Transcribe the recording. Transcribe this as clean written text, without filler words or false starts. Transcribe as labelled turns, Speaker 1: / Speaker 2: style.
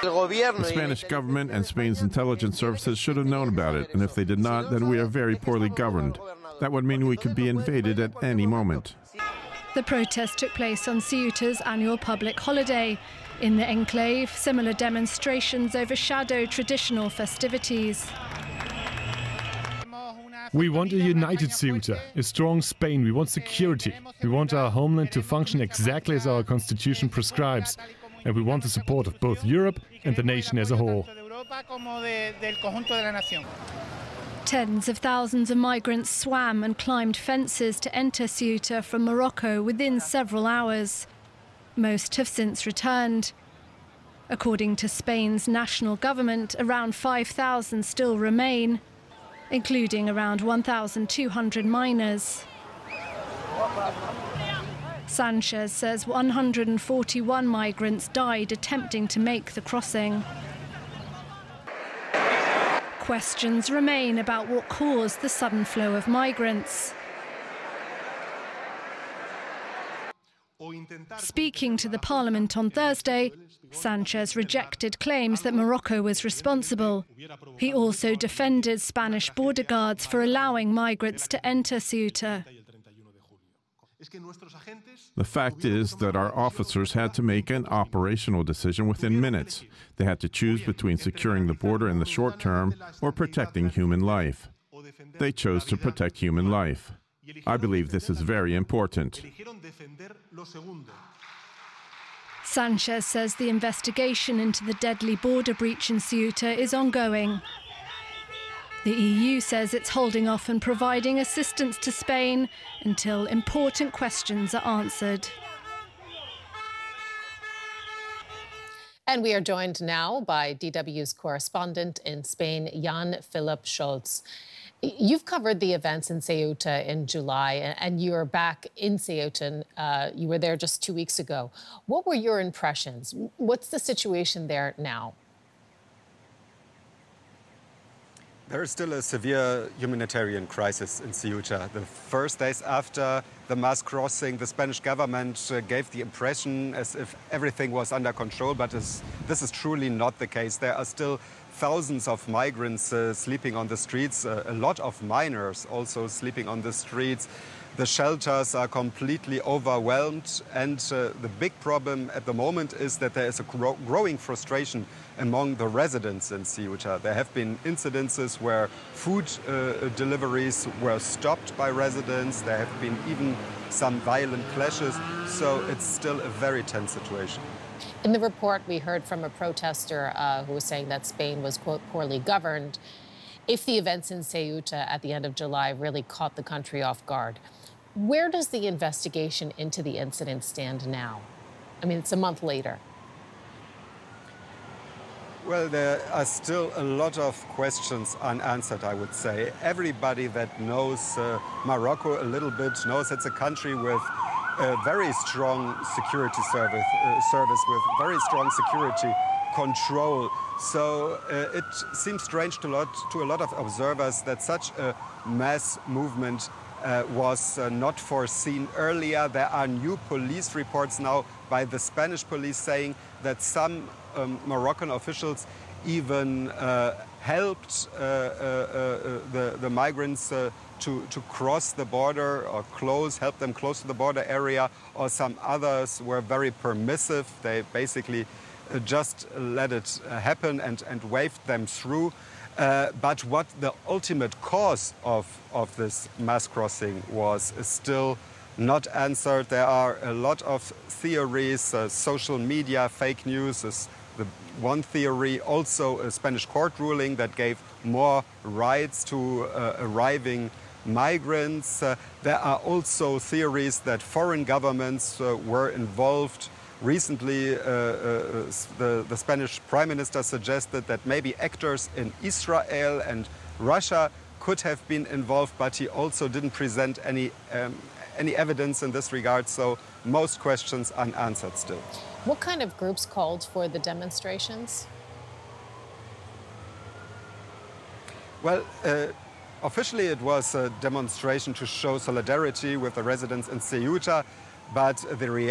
Speaker 1: The Spanish government and Spain's intelligence services should have known about it, and if they did not, then we are very poorly governed. That would mean we could be invaded at any moment.
Speaker 2: The protest took place on Ceuta's annual public holiday. In the enclave, similar demonstrations overshadow traditional festivities.
Speaker 3: We want a united Ceuta, a strong Spain. We want security. We want our homeland to function exactly as our constitution prescribes. And we want the support of both Europe and the nation as a whole.
Speaker 2: Tens of thousands of migrants swam and climbed fences to enter Ceuta from Morocco within several hours. Most have since returned. According to Spain's national government, around 5,000 still remain, including around 1,200 minors. Sanchez says 141 migrants died attempting to make the crossing. Questions remain about what caused the sudden flow of migrants. Speaking to the parliament on Thursday, Sanchez rejected claims that Morocco was responsible. He also defended Spanish border guards for allowing migrants to enter Ceuta.
Speaker 1: The fact is that our officers had to make an operational decision within minutes. They had to choose between securing the border in the short term or protecting human life. They chose to protect human life. I believe this is very important.
Speaker 2: Sanchez says the investigation into the deadly border breach in Ceuta is ongoing. The EU says it's holding off on providing assistance to Spain until important questions are answered.
Speaker 4: And we are joined now by DW's correspondent in Spain, Jan Philipp Schulz. You've covered the events in Ceuta in July, and you're back in Ceuta. You were there just 2 weeks ago. What were your impressions? What's the situation there now?
Speaker 5: There is still a severe humanitarian crisis in Ceuta. The first days after the mass crossing, the Spanish government gave the impression as if everything was under control, but this is truly not the case. There are still thousands of migrants sleeping on the streets, a lot of minors also sleeping on the streets. The shelters are completely overwhelmed, and the big problem at the moment is that there is a growing frustration among the residents in Ceuta. There have been incidences where food deliveries were stopped by residents. There have been even some violent clashes, so it's still a very tense situation.
Speaker 4: In the report, we heard from a protester who was saying that Spain was, quote, poorly governed. If the events in Ceuta at the end of July really caught the country off guard, where does the investigation into the incident stand now? I mean, it's a month later.
Speaker 5: Well, there are still a lot of questions unanswered, I would say. Everybody that knows Morocco a little bit knows it's a country with a very strong security service with very strong security control. So it seems strange to a lot of observers that such a mass movement was not foreseen earlier. There are new police reports now by the Spanish police saying that some Moroccan officials even helped the migrants to cross the border or help them close to the border area, or some others were very permissive. They basically just let it happen and waved them through. But what the ultimate cause of this mass crossing was is still not answered. There are a lot of theories, social media, fake news is the one theory, also a Spanish court ruling that gave more rights to arriving migrants. There are also theories that foreign governments were involved. Recently, the Spanish Prime Minister suggested that maybe actors in Israel and Russia could have been involved, but he also didn't present any evidence in this regard, so most questions unanswered still.
Speaker 4: What kind of groups called for the demonstrations?
Speaker 5: Well, officially it was a demonstration to show solidarity with the residents in Ceuta, but the reality